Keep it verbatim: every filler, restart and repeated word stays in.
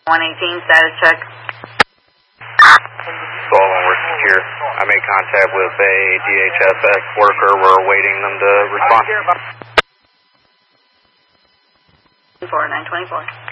one eighteen, status check. twelve one, we're secure. I made contact with a D H S S worker. We're awaiting them to respond. four nine twenty-four.